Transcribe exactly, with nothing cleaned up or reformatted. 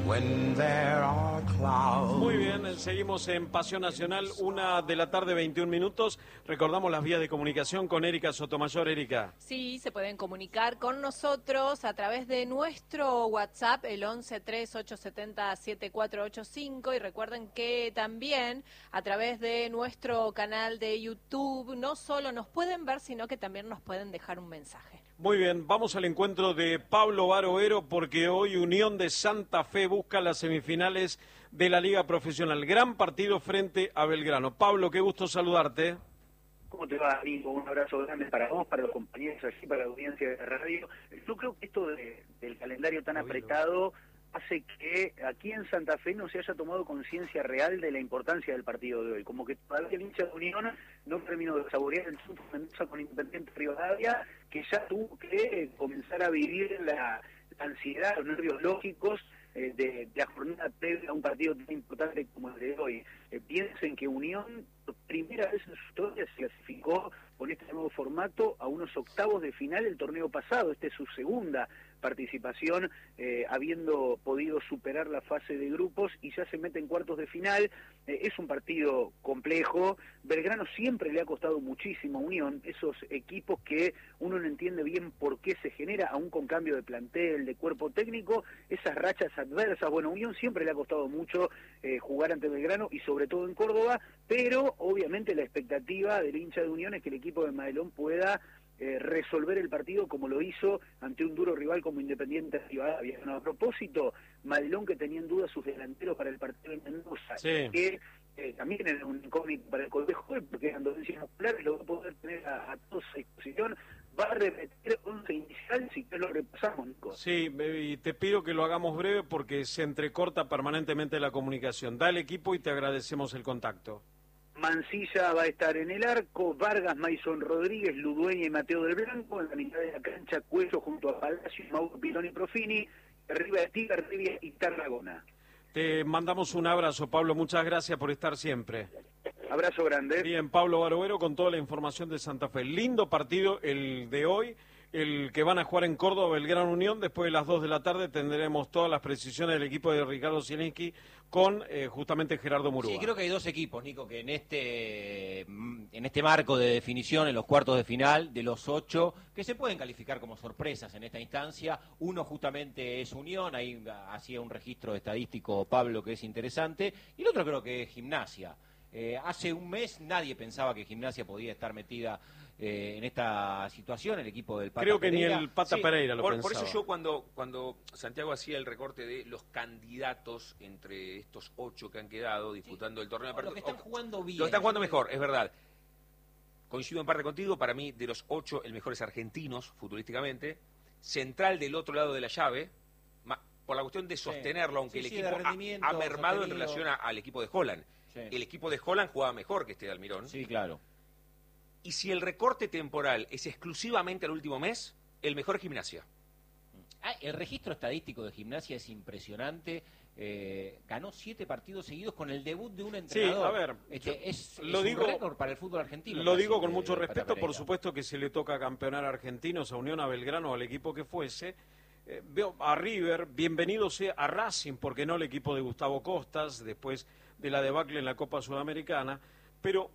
when there are clouds. Muy bien, seguimos en Pasión Nacional, una de la tarde, veintiún minutos. Recordamos las vías de comunicación con Erika Sotomayor. Erika. Sí, se pueden comunicar con nosotros a través de nuestro WhatsApp, el once tres ocho siete cero siete cuatro ocho cinco, y recuerden que también a través de nuestro canal de YouTube no solo nos pueden ver, sino que también nos pueden dejar un mensaje. Muy bien, vamos al encuentro de Pablo Baroero porque hoy Unión de Santa Fe busca las semifinales de la Liga Profesional. Gran partido frente a Belgrano. Pablo, qué gusto saludarte. ¿Cómo te va, amigo? Un abrazo grande para vos, para los compañeros allí, para la audiencia de radio. Yo creo que esto de, del calendario tan apretado hace que aquí en Santa Fe no se haya tomado conciencia real de la importancia del partido de hoy. Como que todavía el hincha de Unión no terminó de saborear el triunfo Mendoza con Independiente Rivadavia, que ya tuvo que comenzar a vivir la, la ansiedad, los nervios lógicos eh, de, de la jornada previa a un partido tan importante como el de hoy. Eh, piensen que Unión, por primera vez en su historia, se clasificó con este nuevo formato a unos octavos de final del torneo pasado. Esta es su segunda participación, eh, habiendo podido superar la fase de grupos y ya se mete en cuartos de final. Eh, es un partido complejo. Belgrano siempre le ha costado muchísimo a Unión, esos equipos que uno no entiende bien por qué se genera, aún con cambio de plantel, de cuerpo técnico, esas rachas adversas. Bueno, Unión siempre le ha costado mucho eh, jugar ante Belgrano y sobre todo en Córdoba, pero obviamente la expectativa del hincha de Unión es que el equipo de Madelón pueda Eh, resolver el partido como lo hizo ante un duro rival como Independiente Rivadavia. Bueno, a propósito, Madelón, que tenía en duda sus delanteros para el partido de Mendoza, sí. que eh, también era un incógnito para el colegio, porque eran dolencias musculares, lo va a poder tener a, a todos a disposición. Va a repetir once inicial, si que lo repasamos, Nico. Sí, y te pido que lo hagamos breve porque se entrecorta permanentemente la comunicación. Da el equipo y te agradecemos el contacto. Mancilla va a estar en el arco, Vargas, Maison Rodríguez, Ludueña y Mateo del Blanco, en la mitad de la cancha Cuello junto a Palacio, Mauro Pilón y Profini, arriba de Tigar, Rivia y Tarragona. Te mandamos un abrazo, Pablo, muchas gracias por estar siempre. Abrazo grande. Bien, Pablo Baroero con toda la información de Santa Fe. Lindo partido el de hoy, el que van a jugar en Córdoba, Belgrano Unión. Después de las dos de la tarde tendremos todas las precisiones del equipo de Ricardo Zielinski con eh, justamente Gerardo Murúa. Sí, creo que hay dos equipos, Nico, que en este en este marco de definición, en los cuartos de final, de los ocho, que se pueden calificar como sorpresas en esta instancia. Uno justamente es Unión, ahí hacía un registro estadístico Pablo que es interesante, y el otro creo que es Gimnasia. Eh, hace un mes nadie pensaba que Gimnasia podía estar metida eh, en esta situación, el equipo del Pata Creo que Pereira. ni el Pata Sí, Pereira lo por, pensaba. por eso yo cuando, cuando Santiago hacía el recorte de los candidatos entre estos ocho que han quedado disputando Sí. el torneo... No, los que están jugando bien. Los que están jugando mejor, es verdad. Coincido en parte contigo, para mí de los ocho el mejor es Argentinos, futbolísticamente. Central del otro lado de la llave, ma, por la cuestión de sostenerlo, aunque Sí, el sí, equipo de rendimiento, ha, ha mermado en sostenido. relación a, al equipo de Holland. Sí. El equipo de Holland jugaba mejor que este de Almirón. Sí, claro. Y si el recorte temporal es exclusivamente al último mes, el mejor es Gimnasia. Ah, el registro estadístico de Gimnasia es impresionante. Eh, ganó siete partidos seguidos con el debut de un entrenador. Sí, a ver, Este, es, lo es digo- un récord para el fútbol argentino. Lo casi, digo con de- mucho de Pata respeto, por Pereira. supuesto que se le toca campeonar a Argentinos, a Unión, a Belgrano, al equipo que fuese. Eh, veo a River, bienvenido sea a Racing, porque no el equipo de Gustavo Costas, después de la debacle en la Copa Sudamericana, pero